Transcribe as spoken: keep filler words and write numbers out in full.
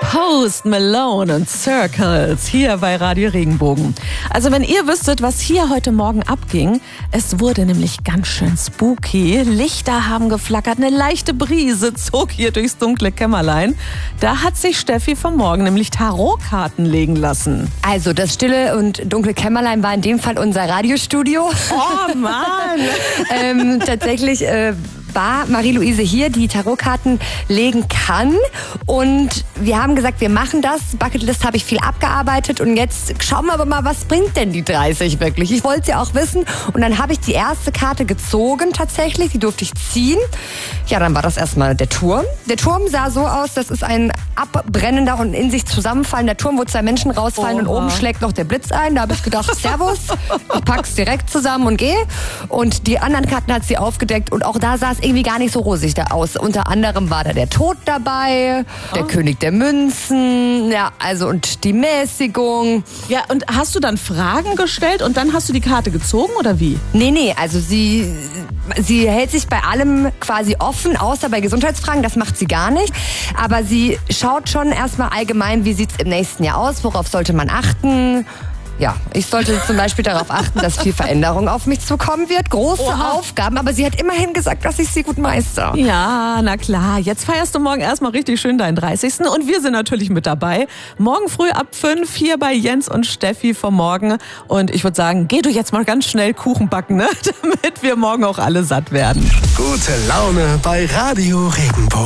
Post Malone und Circles hier bei Radio Regenbogen. Also wenn ihr wüsstet, was hier heute Morgen abging, es wurde nämlich ganz schön spooky. Lichter haben geflackert, eine leichte Brise zog hier durchs dunkle Kämmerlein. Da hat sich Steffi vom Morgen nämlich Tarotkarten legen lassen. Also das stille und dunkle Kämmerlein war in dem Fall unser Radiostudio. Oh Mann! ähm, tatsächlich äh, war Marie-Louise hier, die Tarotkarten legen kann. Und wir haben gesagt, wir machen das. Bucketlist habe ich viel abgearbeitet. Und jetzt schauen wir aber mal, was bringt denn die dreißig wirklich? Ich wollte es ja auch wissen. Und dann habe ich die erste Karte gezogen tatsächlich. Die durfte ich ziehen. Ja, dann war das erstmal der Turm. Der Turm sah so aus, das ist ein abbrennender und in sich zusammenfallender Turm, wo zwei Menschen rausfallen. Oha. Und oben schlägt noch der Blitz ein. Da habe ich gedacht, Servus, ich pack's direkt zusammen und gehe. Und die anderen Karten hat sie aufgedeckt. Und auch da sah es irgendwie gar nicht so rosig da aus. Unter anderem war da der Tod dabei, der oh. König der Münzen, ja, also und die Mäßigung. Ja, und hast du dann Fragen gestellt und dann hast du die Karte gezogen oder wie? Nee, nee, also sie, sie hält sich bei allem quasi offen, außer bei Gesundheitsfragen, das macht sie gar nicht. Aber sie schaut schon erstmal allgemein, wie sieht's im nächsten Jahr aus, worauf sollte man achten. Ja, ich sollte zum Beispiel darauf achten, dass viel Veränderung auf mich zukommen wird. Große Oha. Aufgaben, aber sie hat immerhin gesagt, dass ich sie gut meister. Ja, na klar. Jetzt feierst du morgen erstmal richtig schön deinen dreißigsten Und wir sind natürlich mit dabei. Morgen früh ab fünf hier bei Jens und Steffi vom Morgen. Und ich würde sagen, geh du jetzt mal ganz schnell Kuchen backen, ne? Damit wir morgen auch alle satt werden. Gute Laune bei Radio Regenbogen.